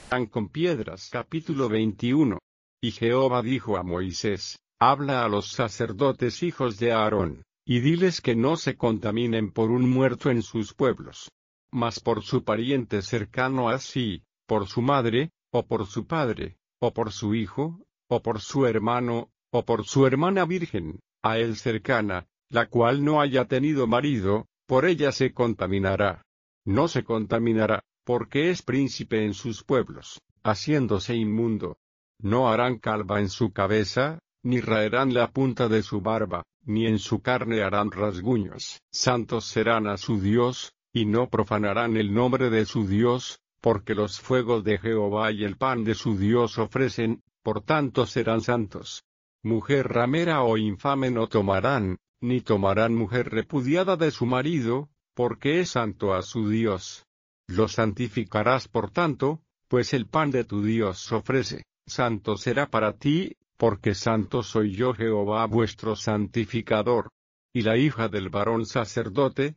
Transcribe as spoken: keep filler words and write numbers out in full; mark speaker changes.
Speaker 1: con piedras. Capítulo veintiuno. Y Jehová dijo a Moisés: Habla a los sacerdotes hijos de Aarón, y diles que no se contaminen por un muerto en sus pueblos. Mas por su pariente cercano a sí, por su madre, o por su padre, o por su hijo, o por su hermano, o por su hermana virgen, a él cercana, la cual no haya tenido marido, por ella se contaminará. No se contaminará, porque es príncipe en sus pueblos, haciéndose inmundo. No harán calva en su cabeza, ni raerán la punta de su barba, ni en su carne harán rasguños. Santos serán a su Dios, y no profanarán el nombre de su Dios, porque los fuegos de Jehová y el pan de su Dios ofrecen, por tanto serán santos. Mujer ramera o infame no tomarán, ni tomarán mujer repudiada de su marido, porque es santo a su Dios. Lo santificarás por tanto, pues el pan de tu Dios ofrece, santo será para ti, porque santo soy yo Jehová vuestro santificador. Y la hija del varón sacerdote,